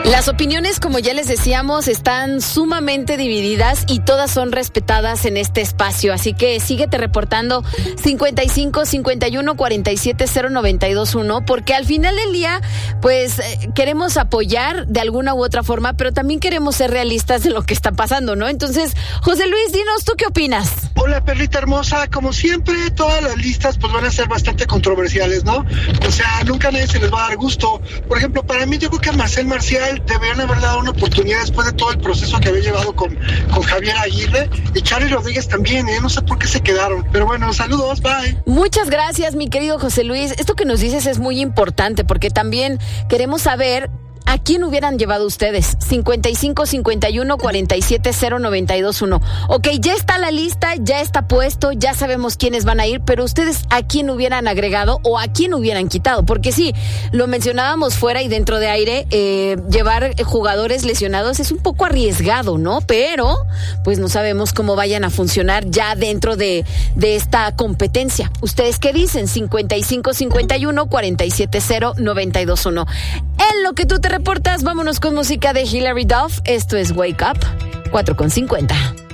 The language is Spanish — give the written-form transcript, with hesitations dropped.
Las opiniones, como ya les decíamos, están sumamente divididas y todas son respetadas en este espacio. Así que síguete reportando 55 51 47 0921, porque al final del día, pues queremos apoyar de alguna u otra forma, pero también queremos ser realistas de lo que está pasando, ¿no? Entonces, José Luis, dinos, ¿tú qué opinas? Hola, perrita hermosa. Como siempre, todas las listas pues van a ser bastante controversiales, ¿no? O sea, nunca a nadie se les va a dar gusto. Por ejemplo, para mí, yo creo que a Marcel Marcial deberían haber dado una oportunidad después de todo el proceso que había llevado con Javier Aguirre, y Charly Rodríguez también, no sé por qué se quedaron, pero bueno, saludos, bye. Muchas gracias, mi querido José Luis. Esto que nos dices es muy importante, porque también queremos saber ¿a quién hubieran llevado ustedes? 55 51 47 0921. Ok, ya está la lista, ya está puesto, ya sabemos quiénes van a ir, pero ustedes ¿a quién hubieran agregado o a quién hubieran quitado? Porque sí, lo mencionábamos fuera y dentro de aire, llevar jugadores lesionados es un poco arriesgado, ¿no? Pero pues no sabemos cómo vayan a funcionar ya dentro de esta competencia. ¿Ustedes qué dicen? 55 51 47 0921. En lo que tú te reportas, vámonos con música de Hilary Duff. Esto es Wake Up, 4:50.